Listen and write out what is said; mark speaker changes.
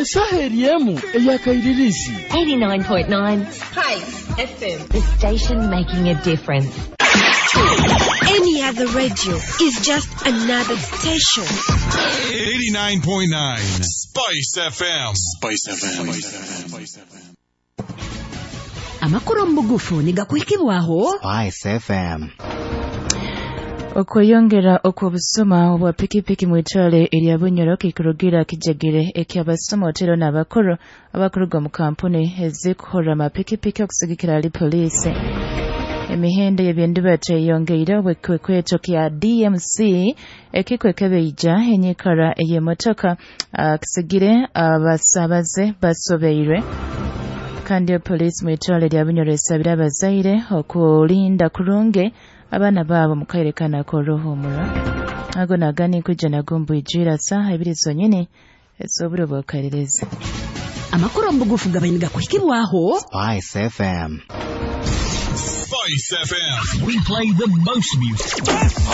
Speaker 1: Esaheriemu eyakairirizi
Speaker 2: 89.9 Spice FM. The station making a difference.
Speaker 3: Any other radio is just another station.
Speaker 4: 89.9 Spice FM. Spice FM.
Speaker 3: Amakuru mugufu nigakwikibwaho
Speaker 5: Spice FM.
Speaker 6: Okweyongera okw'obusoma obwa pikipiki mu Itale erya Bunyoro kikurugira kijagire eky'abasoma otero n'abakoro abakuruga mu kampuni ezikola amapikipiki okusigikira ali poliisi. Emihendo y'ebyendubatto eyongeire obwekwekweto kya DMC ekikwekebejja enyikara ey'emmotoka kisigire abasaabaze basobeirwe. Kandi poliisi mu Itale erya Bunyoro esabira abazaire okulinda kurunge abana babo mukayerekana ko ruhumura ago nagani kujja nagombo ijira saha ibiri zonyene esoburo bokarereza
Speaker 3: amakuru mbugufu gabayiga kwikibwaho
Speaker 5: Spice FM.
Speaker 4: Spice FM. We play the most music.